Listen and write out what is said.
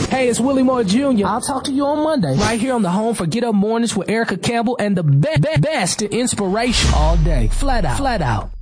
Hey, it's Willie Moore Jr. I'll talk to you on Monday. Right here on the home for Get Up Mornings with Erica Campbell and the best in inspiration all day. Flat out.